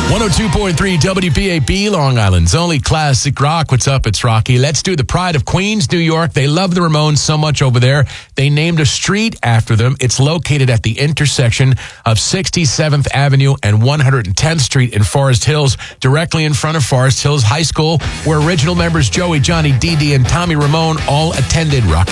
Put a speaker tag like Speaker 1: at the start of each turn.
Speaker 1: 102.3 WPAP, Long Island's only classic rock. What's up? It's Rocky. Let's do the pride of Queens, New York. They love the Ramones so much over there. They named a street after them. It's located at the intersection of 67th Avenue and 110th Street in Forest Hills, directly in front of Forest Hills High School, where original members Joey, Johnny, Dee Dee, and Tommy Ramone all attended. Rock